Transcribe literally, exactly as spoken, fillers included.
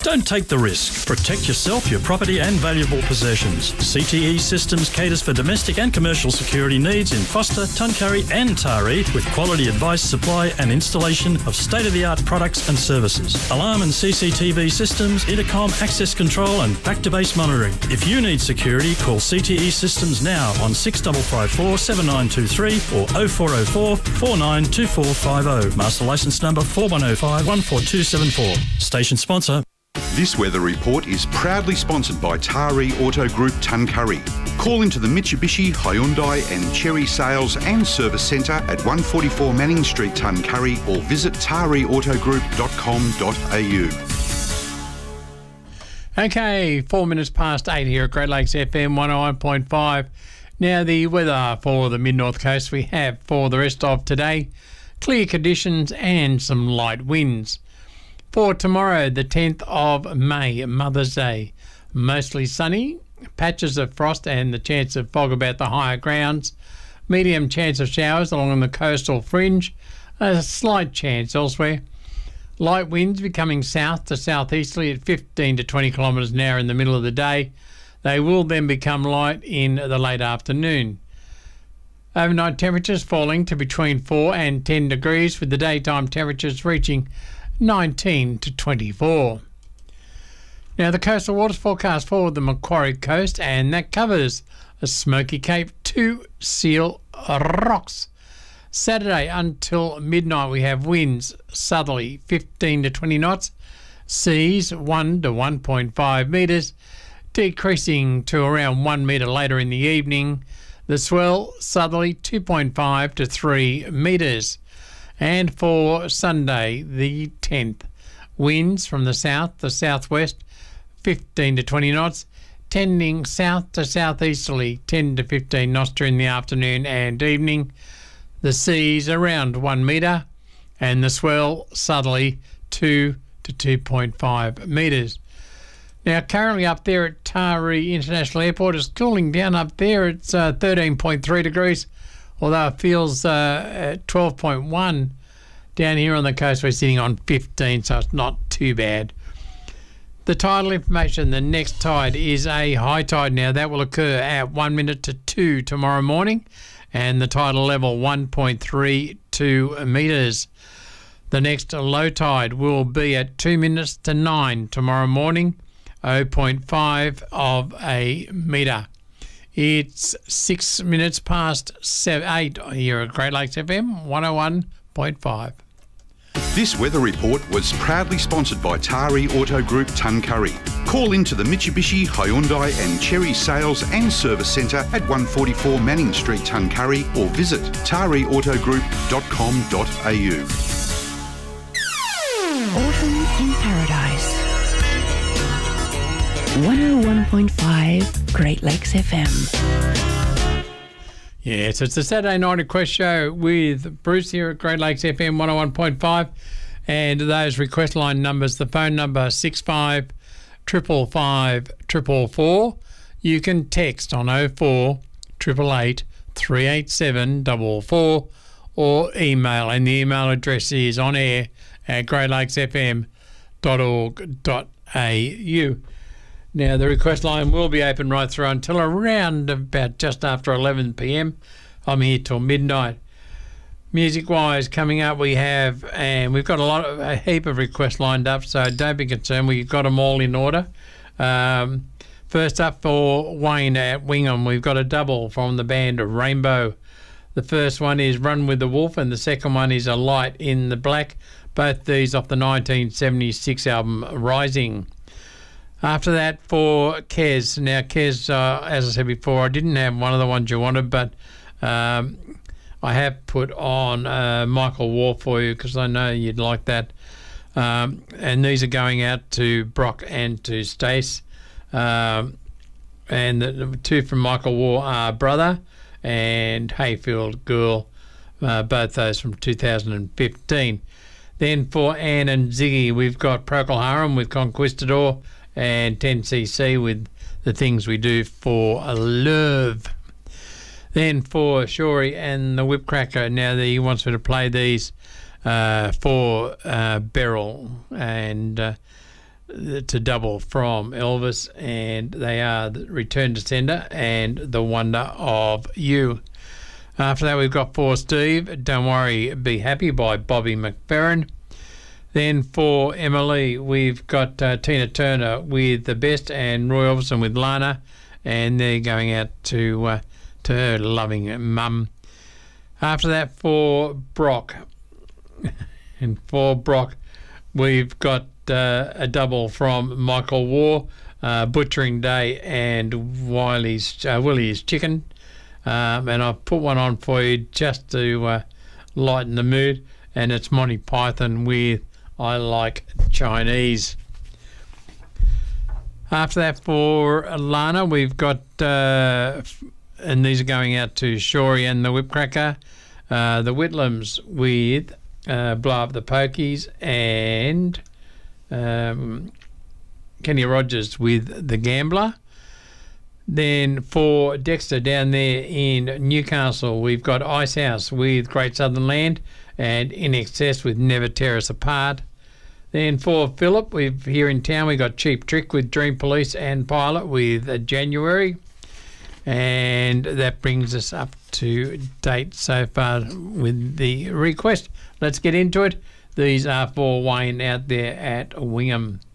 Don't take the risk. Protect yourself, your property and valuable possessions. C T E Systems caters for domestic and commercial security needs in Foster, Tuncurry and Taree with quality advice, supply and installation of state-of-the-art products and services. Alarm and C C T V systems, intercom, access control and back-to-base monitoring. If you need security, call C T E Systems now on six five five four, seven nine two three or oh four oh four, four nine two four five oh. Master licence number four one oh five, one four two seven four. Station sponsor. This weather report is proudly sponsored by Taree Auto Group Tuncurry. Call into the Mitsubishi, Hyundai and Cherry Sales and Service Centre at one forty-four Manning Street, Tuncurry, or visit taree auto group dot com dot a u. Okay, four minutes past eight here at Great Lakes F M one oh one point five. Now the weather for the Mid-North Coast we have for the rest of today, clear conditions and some light winds. For tomorrow, the tenth of May, Mother's Day, mostly sunny, patches of frost and the chance of fog about the higher grounds, medium chance of showers along the coastal fringe, a slight chance elsewhere. Light winds becoming south to southeasterly at fifteen to twenty kilometres an hour in the middle of the day. They will then become light in the late afternoon. Overnight temperatures falling to between four and ten degrees, with the daytime temperatures reaching nineteen to twenty-four. Now the coastal waters forecast for the Macquarie Coast, and that covers a Smoky Cape to Seal Rocks. Saturday until midnight we have winds southerly fifteen to twenty knots, seas one to one point five metres, decreasing to around one metre later in the evening. The swell southerly two point five to three metres. And for Sunday, the tenth, winds from the south to southwest, fifteen to twenty knots, tending south to southeasterly, ten to fifteen knots during the afternoon and evening. The seas around one metre, and the swell southerly two to two point five metres. Now, currently up there at Taree International Airport, it's cooling down up there. It's uh, thirteen point three degrees. Although it feels uh, at twelve point one. Down here on the coast, we're sitting on fifteen, so it's not too bad. The tidal information, the next tide is a high tide now. That will occur at one minute to two tomorrow morning, and the tidal level one point three two metres. The next low tide will be at two minutes to nine tomorrow morning, zero point five of a metre. It's six minutes past seven, eight here at Great Lakes F M one oh one point five. This weather report was proudly sponsored by Taree Auto Group Tuncurry. Call into the Mitsubishi, Hyundai and Cherry Sales and Service Centre at one forty-four Manning Street, Tuncurry, or visit taree auto group dot com dot a u. Autumn in Paradise. one oh one point five Great Lakes F M. Yes, it's the Saturday Night Request Show with Bruce here at Great Lakes F M one oh one point five. And those request line numbers, the phone number six five five five five four four. You can text on oh four eight eight eight, three eight seven four four or email. And the email address is on air at great lakes f m dot org dot a u. Now, the request line will be open right through until around about just after eleven p m. I'm here till midnight. Music-wise, coming up we have, and we've got a lot of, a heap of requests lined up, so don't be concerned. We've got them all in order. Um, first up for Wayne at Wingham, we've got a double from the band Rainbow. The first one is Run with the Wolf, and the second one is A Light in the Black. Both these off the nineteen seventy-six album Rising. After that, for Kez. Now, Kez, uh, as I said before, I didn't have one of the ones you wanted, but um, I have put on uh, Michael War for you because I know you'd like that. Um, and these are going out to Brock and to Stace. Um, and the, the two from Michael War are Brother and Hayfield Girl, uh, both those from two thousand fifteen. Then for Anne and Ziggy, we've got Procol Harum with Conquistador, and ten C C with The Things We Do for Love. Then for Shorey and the Whipcracker, now that he wants me to play these uh, for uh, Beryl, and uh, to double from Elvis, and they are the Return to Sender and The Wonder of You. After that, we've got For Steve, Don't Worry, Be Happy by Bobby McFerrin. Then for Emily, we've got uh, Tina Turner with The Best and Roy Orbison with Lana, and they're going out to, uh, to her loving mum. After that, for Brock, and for Brock, we've got uh, a double from Michael War, uh, Butchering Day and Wiley's, uh, Willie's Chicken. Um, and I've put one on for you just to uh, lighten the mood, and it's Monty Python with I Like Chinese. After that, for Lana, we've got, uh, and these are going out to Shory and the Whipcracker, uh, the Whitlams with uh, Blow Up the Pokies, and um, Kenny Rogers with The Gambler. Then for Dexter down there in Newcastle, we've got Icehouse with Great Southern Land and In Excess with Never Tear Us Apart. Then for Philip, we've here in town, we got Cheap Trick with Dream Police and Pilot with uh, January. And that brings us up to date so far with the request. Let's get into it. These are for Wayne out there at Wingham.